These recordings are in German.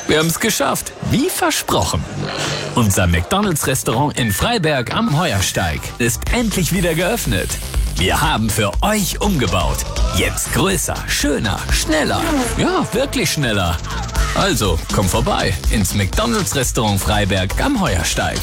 Wir haben es geschafft, wie versprochen. Unser McDonald's-Restaurant in Freiberg am Heuersteig ist endlich wieder geöffnet. Wir haben für euch umgebaut. Jetzt größer, schöner, schneller. Ja, wirklich schneller. Also, komm vorbei ins McDonald's-Restaurant Freiberg am Heuersteig.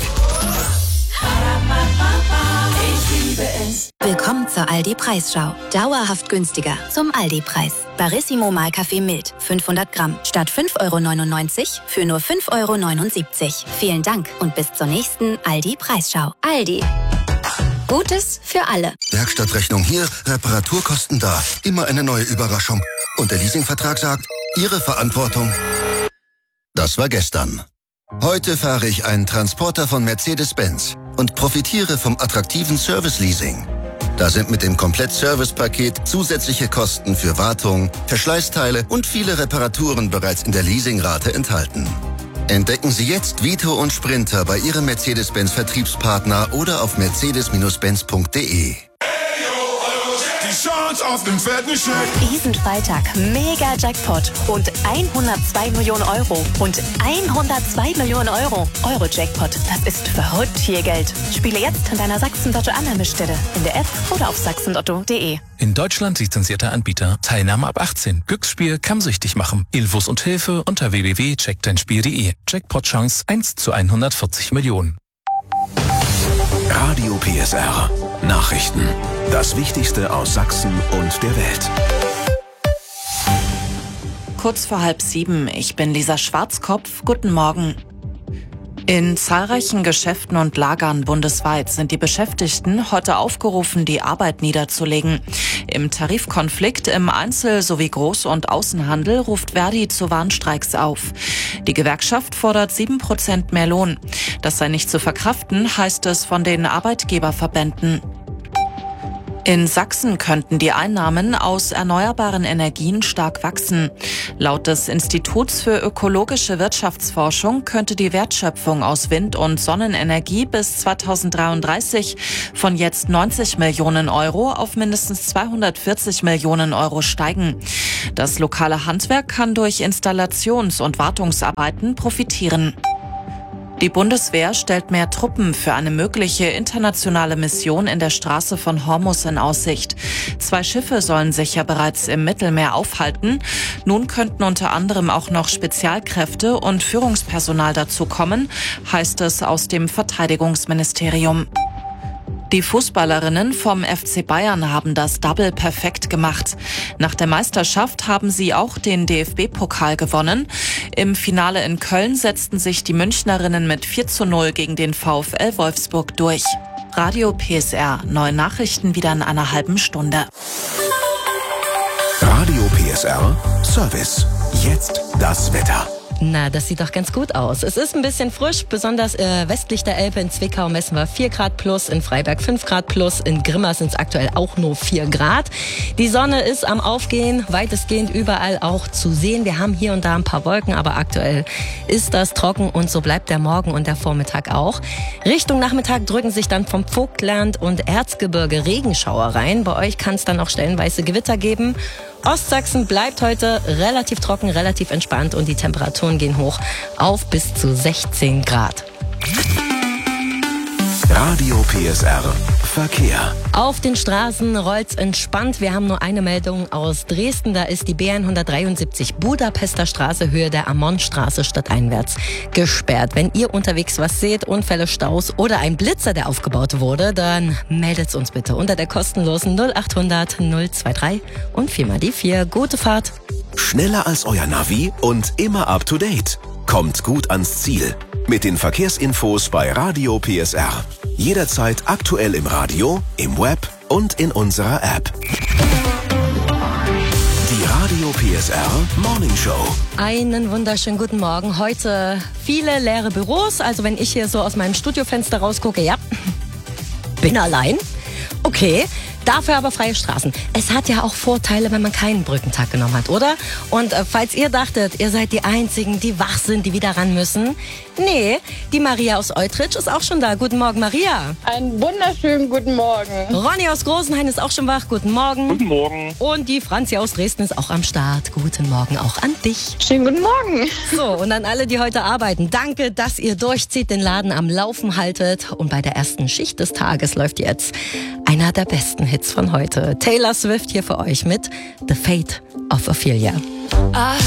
Ich liebe es. Willkommen zur Aldi-Preisschau. Dauerhaft günstiger zum Aldi-Preis. Barissimo Mahlkaffee mild, 500 Gramm. Statt 5,99 € für nur 5,79 €. Vielen Dank und bis zur nächsten Aldi-Preisschau. Aldi. Gutes für alle. Werkstattrechnung hier, Reparaturkosten da. Immer eine neue Überraschung. Und der Leasingvertrag sagt, Ihre Verantwortung. Das war gestern. Heute fahre ich einen Transporter von Mercedes-Benz und profitiere vom attraktiven Service-Leasing. Da sind mit dem Komplett-Service-Paket zusätzliche Kosten für Wartung, Verschleißteile und viele Reparaturen bereits in der Leasingrate enthalten. Entdecken Sie jetzt Vito und Sprinter bei Ihrem Mercedes-Benz-Vertriebspartner oder auf mercedes-benz.de. Die Chance auf den fetten Scheck. Diesen Freitag mega Jackpot und 102 Millionen Euro und 102 Millionen Euro. Euro-Jackpot, das ist verrückt viel Geld. Spiele jetzt in deiner Sachsen-Lotto-Annahmestelle, in der App oder auf sachsenlotto.de. In Deutschland lizenzierter Anbieter. Teilnahme ab 18. Glücksspiel kann süchtig machen. Infos und Hilfe unter www.checkdeinspiel.de. Jackpot-Chance 1 zu 140 Millionen. Radio PSR. Nachrichten. Das Wichtigste aus Sachsen und der Welt. Kurz vor 6:30. Ich bin Lisa Schwarzkopf. Guten Morgen. In zahlreichen Geschäften und Lagern bundesweit sind die Beschäftigten heute aufgerufen, die Arbeit niederzulegen. Im Tarifkonflikt im Einzel- sowie Groß- und Außenhandel ruft Verdi zu Warnstreiks auf. Die Gewerkschaft fordert 7% mehr Lohn. Das sei nicht zu verkraften, heißt es von den Arbeitgeberverbänden. In Sachsen könnten die Einnahmen aus erneuerbaren Energien stark wachsen. Laut des Instituts für ökologische Wirtschaftsforschung könnte die Wertschöpfung aus Wind- und Sonnenenergie bis 2033 von jetzt 90 Millionen Euro auf mindestens 240 Millionen Euro steigen. Das lokale Handwerk kann durch Installations- und Wartungsarbeiten profitieren. Die Bundeswehr stellt mehr Truppen für eine mögliche internationale Mission in der Straße von Hormuz in Aussicht. 2 Schiffe sollen sich ja bereits im Mittelmeer aufhalten. Nun könnten unter anderem auch noch Spezialkräfte und Führungspersonal dazukommen, heißt es aus dem Verteidigungsministerium. Die Fußballerinnen vom FC Bayern haben das Double perfekt gemacht. Nach der Meisterschaft haben sie auch den DFB-Pokal gewonnen. Im Finale in Köln setzten sich die Münchnerinnen mit 4:0 gegen den VfL Wolfsburg durch. Radio PSR, neue Nachrichten wieder in einer halben Stunde. Radio PSR Service. Jetzt das Wetter. Na, das sieht doch ganz gut aus. Es ist ein bisschen frisch, besonders westlich der Elbe in Zwickau messen wir 4 Grad plus, in Freiberg 5 Grad plus, in Grimma sind es aktuell auch nur 4 Grad. Die Sonne ist am Aufgehen, weitestgehend überall auch zu sehen. Wir haben hier und da ein paar Wolken, aber aktuell ist das trocken und so bleibt der Morgen und der Vormittag auch. Richtung Nachmittag drücken sich dann vom Vogtland und Erzgebirge Regenschauer rein. Bei euch kann es dann auch stellenweise Gewitter geben. Ostsachsen bleibt heute relativ trocken, relativ entspannt und die Temperaturen gehen hoch auf bis zu 16 Grad. Radio PSR Verkehr. Auf den Straßen rollt's entspannt. Wir haben nur eine Meldung aus Dresden. Da ist die B173 Budapester Straße Höhe der Ammonstraße stadteinwärts gesperrt. Wenn ihr unterwegs was seht, Unfälle, Staus oder ein Blitzer, der aufgebaut wurde, dann meldet's uns bitte unter der kostenlosen 0800 023 und 4 mal die 4. Gute Fahrt. Schneller als euer Navi und immer up to date. Kommt gut ans Ziel. Mit den Verkehrsinfos bei Radio PSR. Jederzeit aktuell im Radio, im Web und in unserer App. Die Radio PSR Morning Show. Einen wunderschönen guten Morgen. Heute viele leere Büros. Also wenn ich hier so aus meinem Studiofenster rausgucke, ja, bin allein. Okay. Dafür aber freie Straßen. Es hat ja auch Vorteile, wenn man keinen Brückentag genommen hat, oder? Und falls ihr dachtet, ihr seid die Einzigen, die wach sind, die wieder ran müssen, Nee, die Maria aus Eutrich ist auch schon da. Guten Morgen, Maria. Einen wunderschönen guten Morgen. Ronny aus Großenhain ist auch schon wach. Guten Morgen. Guten Morgen. Und die Franzi aus Dresden ist auch am Start. Guten Morgen auch an dich. Schönen guten Morgen. So, und an alle, die heute arbeiten. Danke, dass ihr durchzieht, den Laden am Laufen haltet. Und bei der ersten Schicht des Tages läuft jetzt einer der besten Hits von heute. Taylor Swift hier für euch mit The Fate of Ophelia.